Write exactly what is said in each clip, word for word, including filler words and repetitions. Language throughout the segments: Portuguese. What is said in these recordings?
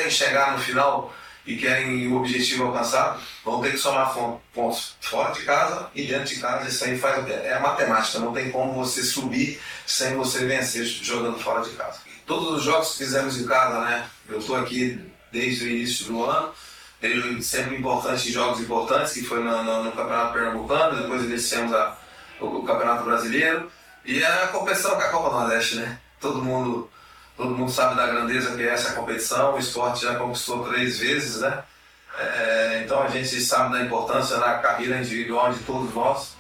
querem chegar no final e querem o objetivo alcançado, vão ter que somar pontos fora de casa e dentro de casa. Isso aí faz, é a matemática, não tem como você subir sem você vencer jogando fora de casa. Todos os jogos que fizemos em casa, né? Eu estou aqui desde o início do ano, teve sempre importantes, jogos importantes, que foi no, no, no Campeonato Pernambucano, depois iniciamos a, o, o Campeonato Brasileiro e a competição com a Copa do Nordeste, né? Todo mundo... Todo mundo sabe da grandeza que é essa competição, o esporte já conquistou três vezes, né? É, então a gente sabe da importância na carreira individual de todos nós.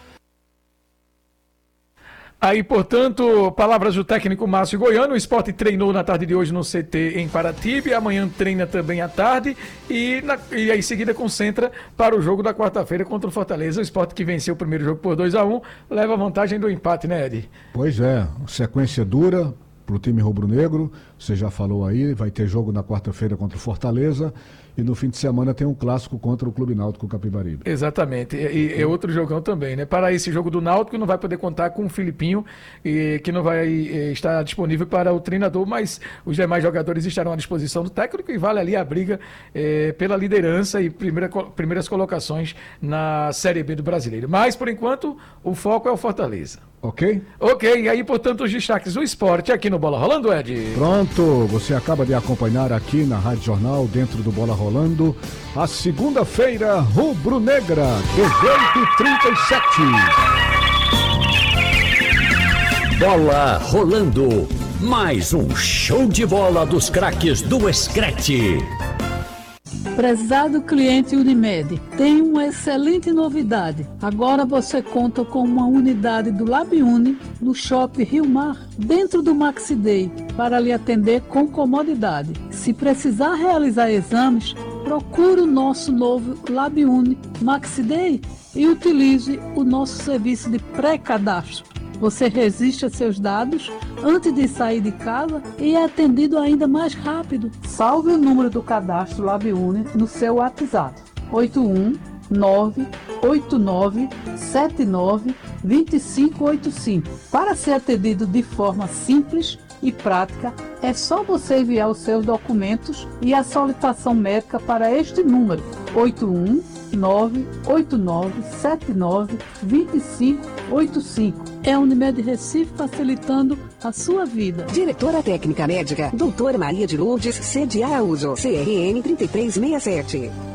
Aí, portanto, palavras do técnico Márcio Goiano. O Sport treinou na tarde de hoje no C T em Paratybe, amanhã treina também à tarde e, na, e aí em seguida concentra para o jogo da quarta-feira contra o Fortaleza. O Sport, que venceu o primeiro jogo por dois a um, leva vantagem do empate, né, Ed? Pois é, sequência dura para o time rubro-negro, você já falou aí, vai ter jogo na quarta-feira contra o Fortaleza e no fim de semana tem um clássico contra o Clube Náutico Capibaribe. Exatamente, e, e é outro jogão também, né? Para esse jogo do Náutico não vai poder contar com o Filipinho, e, que não vai e, estar disponível para o treinador, mas os demais jogadores estarão à disposição do técnico e vale ali a briga é, pela liderança e primeira, primeiras colocações na Série B do Brasileiro. Mas, por enquanto, o foco é o Fortaleza. Ok? Ok, e aí, portanto, os destaques do esporte aqui no Bola Rolando, Ed. Pronto, você acaba de acompanhar aqui na Rádio Jornal, dentro do Bola Rolando, a segunda-feira rubro-negra, dezoito e trinta e sete. Bola Rolando, mais um show de bola dos craques do Screte. Prezado cliente Unimed, tem uma excelente novidade. Agora você conta com uma unidade do LabUni no Shopping Rio Mar, dentro do Maxi Day, para lhe atender com comodidade. Se precisar realizar exames, procure o nosso novo LabUni Maxi Day e utilize o nosso serviço de pré-cadastro. Você registra seus dados antes de sair de casa e é atendido ainda mais rápido. Salve o número do cadastro LabUni no seu WhatsApp: oito um nove oito nove sete nove dois cinco oito cinco. Para ser atendido de forma simples e prática, é só você enviar os seus documentos e a solicitação médica para este número: oito um nove oito nove sete nove dois cinco oito cinco. É a Unimed Recife, facilitando a sua vida. Diretora Técnica Médica, doutora Maria de Lourdes Cede Araújo, C R N três três seis sete.